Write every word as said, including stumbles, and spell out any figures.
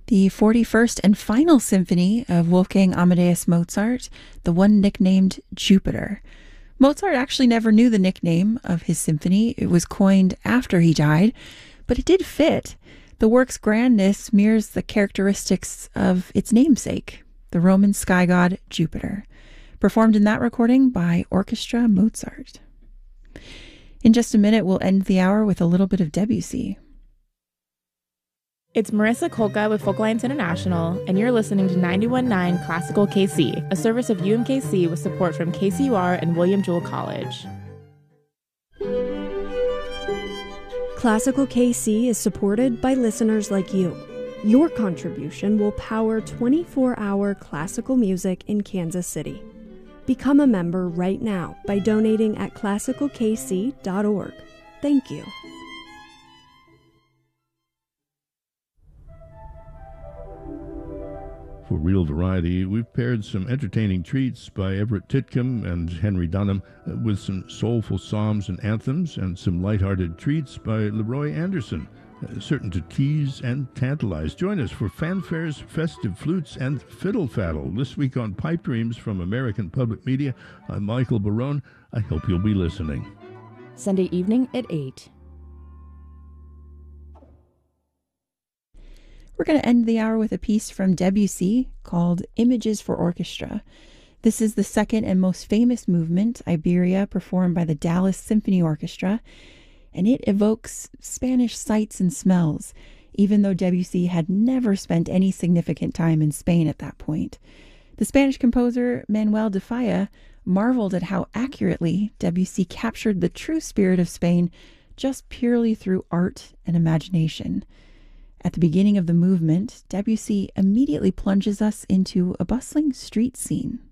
The forty-first and final symphony of Wolfgang Amadeus Mozart, the one nicknamed Jupiter. Mozart actually never knew the nickname of his symphony. It was coined after he died, but it did fit. The work's grandness mirrors the characteristics of its namesake, the Roman sky god Jupiter, performed in that recording by Orchestra Mozart. In just a minute, we'll end the hour with a little bit of Debussy. It's Marissa Kolka with Folklines International, and you're listening to ninety-one point nine Classical K C, a service of U M K C with support from K C U R and William Jewell College. Classical K C is supported by listeners like you. Your contribution will power twenty-four hour classical music in Kansas City. Become a member right now by donating at classical k c dot org. Thank you. For Real Variety, we've paired some entertaining treats by Everett Titcomb and Henry Dunham uh, with some soulful psalms and anthems and some lighthearted treats by Leroy Anderson, uh, certain to tease and tantalize. Join us for fanfares, festive flutes, and fiddle faddle this week on Pipe Dreams from American Public Media. I'm Michael Barone. I hope you'll be listening. Sunday evening at eight. We're going to end the hour with a piece from Debussy called Images for Orchestra. This is the second and most famous movement, Iberia, performed by the Dallas Symphony Orchestra, and it evokes Spanish sights and smells, even though Debussy had never spent any significant time in Spain at that point. The Spanish composer Manuel de Falla marveled at how accurately Debussy captured the true spirit of Spain just purely through art and imagination. At the beginning of the movement, Debussy immediately plunges us into a bustling street scene.